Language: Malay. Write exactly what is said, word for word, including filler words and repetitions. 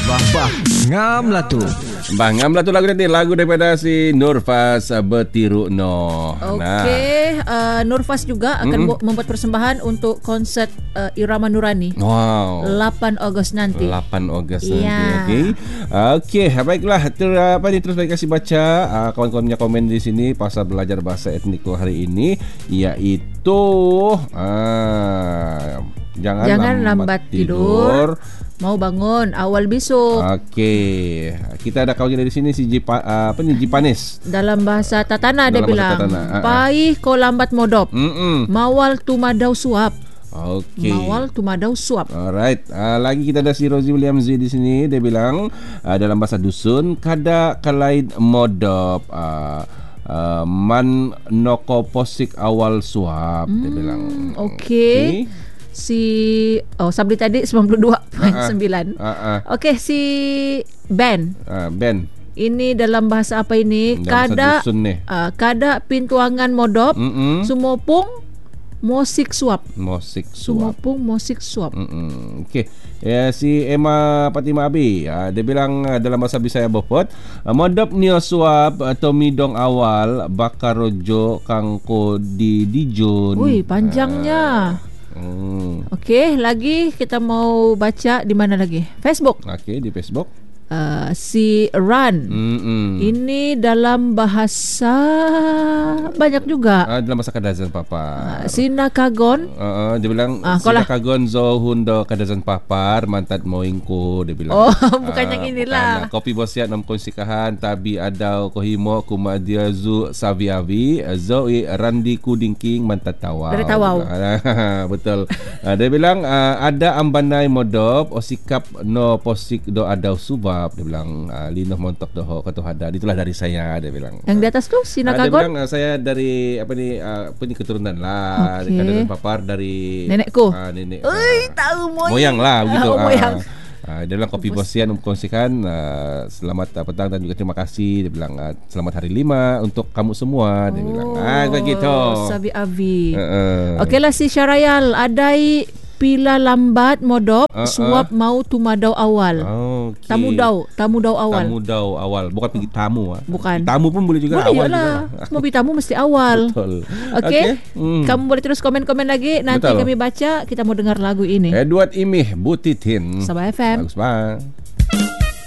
Bah bah ngam lah tu. Bah ngam lah tu lagu nanti. Lagu daripada si Nurfaz Betiru No. Okey, nah. uh, Nurfaz juga akan mm-hmm. membuat persembahan untuk konsert uh, Irama Nurani. Wow. lapan Ogos nanti. lapan Ogos yeah. nanti. Okey. Okey, baiklah. Ter, apa ni terus bagi kasih baca uh, kawan-kawan punya komen di sini pasal belajar bahasa etnik hari ini, iaitu uh, jangan, jangan lambat, lambat tidur. tidur. Mau bangun awal besok. Okey. Kita ada kawan dari sini si Jipa, uh, apa ni Jipanis. Dalam bahasa Tatana Dalam dia bilang. Tatana. Paih ko lambat modop. Mm-mm. Mawal tumadau suap. Okey. Mawal tumadau suap. Alright. Uh, lagi kita ada si Rosie William Z di sini. Dia bilang uh, dalam bahasa dusun kada kalaid modop. Uh, uh, man noko posik awal suap. Hmm, dia bilang. Okey. Okay. Si oh Sabri tadi sembilan puluh dua perpuluhan sembilan. Uh-uh. Okey, si Ben. Uh, Ben. Ini dalam bahasa apa ini? Dalam kada bahasa dusun ni. Uh, kada pintuangan modop. Mm-mm. Sumopung musik suap. Musik suap. Sumopung musik suap. Okey. Ya, si Emma Fatima Abi, uh, dia bilang uh, dalam bahasa Bisaya Bopot, uh, modop nio suap uh, tomidong awal bakarojo kangko di dijun. Ui, panjangnya. Uh, Hmm. Okey, lagi kita mau baca di mana lagi? Facebook. Okey, di Facebook. Uh, si Ran. Mm-mm. Ini dalam bahasa banyak juga. Uh, dalam bahasa Kadazan Papar. Uh, si Nakagon. Uh, uh, dia bilang uh, si Nakagon zo hundo Kadazan Papar mantat moingko, dia bilang. Oh, bukan uh, yang inilah. Bukan, kopi bosiat nam konsikahan tabi adau kohimo kumadia zu saviavi zo i randi kudingking mantat tawau. Dari tawau. Betul. Uh, dia bilang uh, ada ambanai modop osikap no posik do adau suba. Dia bilang uh, linoh montok doho katu hada. Itulah dari saya, dia bilang. Yang di atas tu si Nakagon. Uh, dia bilang uh, saya dari apa ni uh, apa ni keturunan lah. Okay. Kadazan Papar dari nenekku. Uh, nenek. Ui, uh, tahu moyang. Moyang lah begitu. Oh, moyang. Uh, dia bilang kopi bosian kongsikan uh, selamat uh, petang dan juga terima kasih. Dia bilang uh, selamat hari lima untuk kamu semua. Dia oh, bilang ah begitu. Sabi Abi. Uh-uh. Okeylah si Syarayal adai pila lambat modop uh, uh. suap mau tumadau awal. Okay. Tamu dau, tamu dau awal. Tamu dau awal, bukan pergi tamu ah. Bukan. Tamu pun boleh juga boleh awal juga. Semua pergi tamu mesti awal. Betul. Okey. Okay? Hmm. Kamu boleh terus komen-komen lagi. Nanti Betul. Kami baca. Kita mau dengar lagu ini. Edward Imih Butitin. Sabah F M. Bagus banget.